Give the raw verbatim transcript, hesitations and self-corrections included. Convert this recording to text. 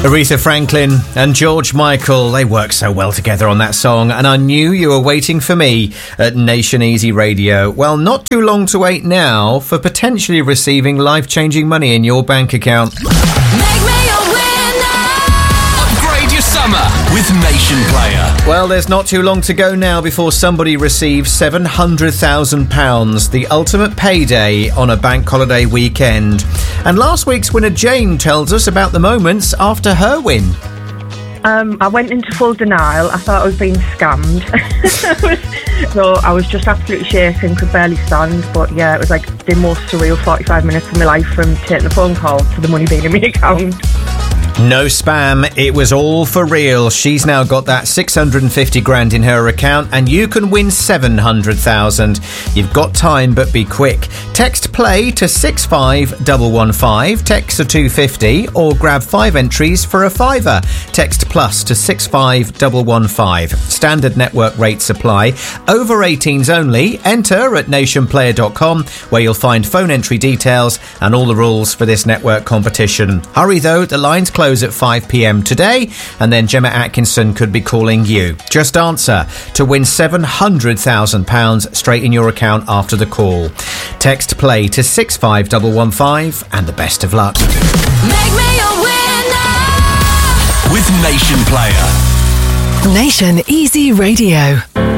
Aretha Franklin and George Michael, they work so well together on that song, and I knew you were waiting for me at Nation Easy Radio. Well, not too long to wait now for potentially receiving life-changing money in your bank account. Make me a winner! Upgrade your summer with Nation Player. Well, there's not too long to go now before somebody receives seven hundred thousand pounds, the ultimate payday on a bank holiday weekend. And last week's winner Jane tells us about the moments after her win. Um, I went into full denial. I thought I was being scammed. So I was just absolutely shaking, could barely stand. But yeah, it was like the most surreal forty-five minutes of my life, from taking a phone call to the money being in my account. No spam, it was all for real. She's now got that six hundred fifty grand in her account, and you can win seven hundred thousand. You've got time, but be quick. Text play to six five one one five, text to two fifty, or grab five entries for a fiver. Text plus to six five one one five. Standard network rates apply. Over eighteens only. Enter at nation player dot com, where you'll find phone entry details and all the rules for this network competition. Hurry though, the lines close at five p.m. today, and then Gemma Atkinson could be calling you. Just answer to win seven hundred thousand pounds straight in your account after the call. Text play to six five one one five, and the best of luck. Make me a winner with Nation Player. Nation Easy Radio.